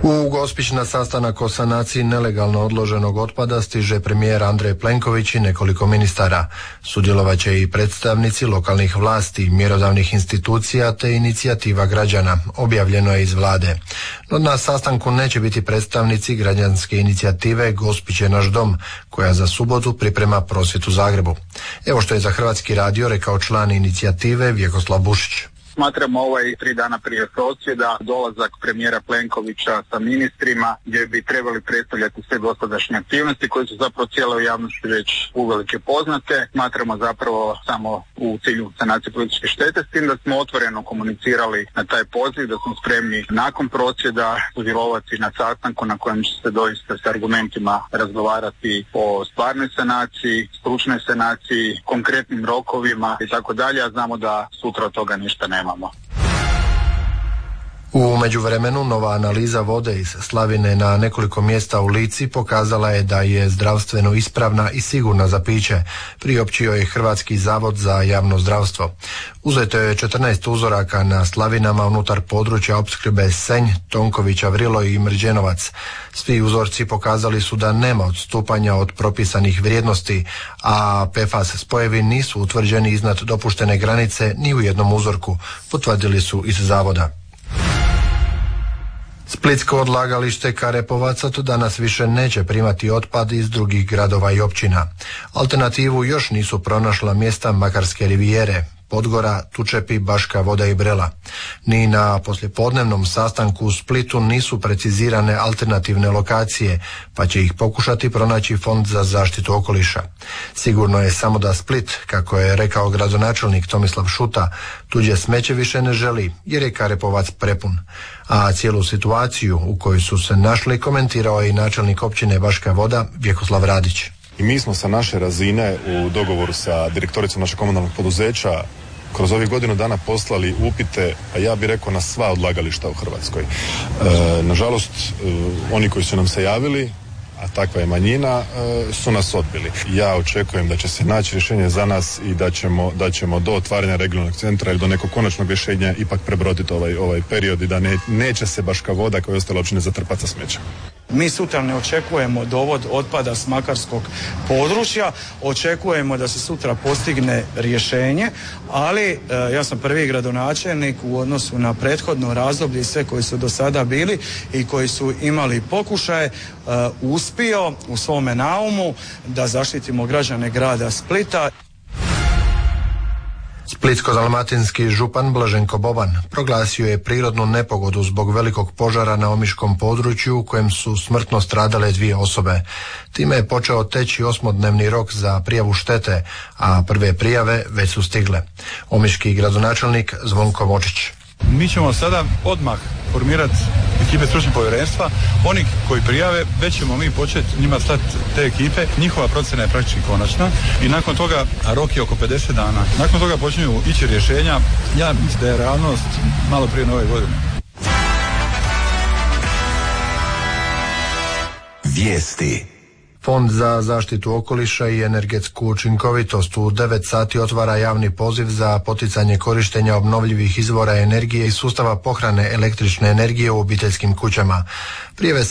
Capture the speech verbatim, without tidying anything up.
U Gospić na sastanak o sanaciji nelegalno odloženog otpada stiže premijer Andrej Plenković i nekoliko ministara. Sudjelovaće i predstavnici lokalnih vlasti, mjerodavnih institucija te inicijativa građana, objavljeno je iz vlade. No na sastanku neće biti predstavnici građanske inicijative Gospić je naš dom, koja za subotu priprema prosvjed u Zagrebu. Evo što je za Hrvatski radio rekao član inicijative Vjekoslav Bušić. Smatramo ovaj tri dana prije prosvjeda dolazak premijera Plenkovića sa ministrima gdje bi trebali predstavljati sve dosadašnje aktivnosti koje su zapravo cijeloj javnosti već uvelike poznate. Smatramo zapravo samo u cilju sanacije političke štete, s tim da smo otvoreno komunicirali na taj poziv, da smo spremni nakon prosvjeda sudjelovati na sastanku na kojem će se doista s argumentima razgovarati o stvarnoj sanaciji, stručnoj sanaciji, konkretnim rokovima i tako dalje, a znamo da sutra od toga ništa nema. U međuvremenu nova analiza vode iz slavine na nekoliko mjesta u Lici pokazala je da je zdravstveno ispravna i sigurna za piće, priopćio je Hrvatski zavod za javno zdravstvo. Uzeto je četrnaest uzoraka na slavinama unutar područja opskrbe Senj, Tonkovića, Vrilo i Mrđenovac. Svi uzorci pokazali su da nema odstupanja od propisanih vrijednosti, a P F A S spojevi nisu utvrđeni iznad dopuštene granice ni u jednom uzorku, potvrdili su iz zavoda. Splitsko odlagalište Karepovac od danas više neće primati otpad iz drugih gradova i općina. Alternativu još nisu pronašla mjesta Makarske rivijere, Podgora, Tučepi, Baška Voda i Brela. Ni na poslijepodnevnom sastanku u Splitu nisu precizirane alternativne lokacije, pa će ih pokušati pronaći Fond za zaštitu okoliša. Sigurno je samo da Split, kako je rekao gradonačelnik Tomislav Šuta, tuđe smeće više ne želi jer je Karepovac prepun. A cijelu situaciju u kojoj su se našli komentirao je i načelnik općine Baška Voda Vjekoslav Radić. I mi smo sa naše razine u dogovoru sa direktoricom našeg komunalnog poduzeća kroz ovih godinu dana poslali upite, a ja bih rekao na sva odlagališta u Hrvatskoj. E, nažalost, e, oni koji su nam se javili, a takva je manjina, e, su nas odbili. Ja očekujem da će se naći rješenje za nas i da ćemo, da ćemo do otvaranja regionalnog centra ili do nekog konačnog rješenja ipak prebroditi ovaj, ovaj period i da ne, neće se Baška Voda kao i ostale općine zatrpati sa smećem. Mi sutra ne očekujemo dovod otpada s makarskog područja, očekujemo da se sutra postigne rješenje, ali e, ja sam prvi gradonačelnik u odnosu na prethodno razdoblje i sve koji su do sada bili i koji su imali pokušaje, e, uspio u svome naumu da zaštitimo građane grada Splita. Splitsko-dalmatinski župan Blaženko Boban proglasio je prirodnu nepogodu zbog velikog požara na omiškom području u kojem su smrtno stradale dvije osobe. Time je počeo teći osmodnevni rok za prijavu štete, a prve prijave već su stigle. Omiški gradonačelnik Zvonko Močić. Mi ćemo sada odmah formirati ekipe stručnih povjerenstva. Oni koji prijave, već ćemo mi početi njima slati te ekipe. Njihova procjena je praktički konačna i nakon toga, a rok je oko pedeset dana, nakon toga počinju ići rješenja. Ja mislim da je realnost malo prije nove godine. Vijesti. Fond za zaštitu okoliša i energetsku učinkovitost u devet sati otvara javni poziv za poticanje korištenja obnovljivih izvora energije i sustava pohrane električne energije u obiteljskim kućama. Prijave